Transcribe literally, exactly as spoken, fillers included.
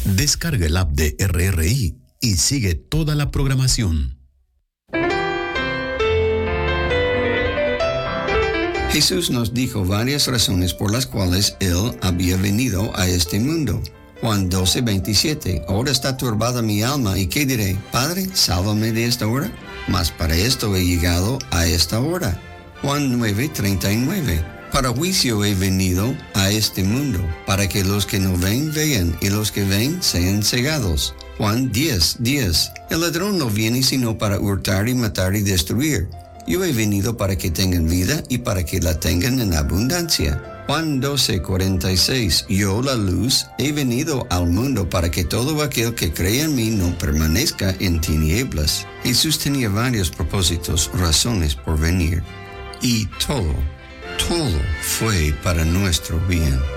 Descarga el app de R R I y sigue toda la programación. Jesús nos dijo varias razones por las cuales Él había venido a este mundo. Juan doce, veintisiete. Ahora está turbada mi alma, ¿y qué diré? Padre, sálvame de esta hora. Mas para esto he llegado a esta hora. Juan nueve, treinta y nueve. Para juicio he venido a este mundo, para que los que no ven vean, y los que ven sean cegados. Juan diez, diez. El ladrón no viene sino para hurtar y matar y destruir. Yo he venido para que tengan vida y para que la tengan en abundancia. Juan doce, cuarenta y seis. Yo, la luz, he venido al mundo para que todo aquel que cree en mí no permanezca en tinieblas. Jesús tenía varios propósitos, razones por venir. Y todo, todo fue para nuestro bien.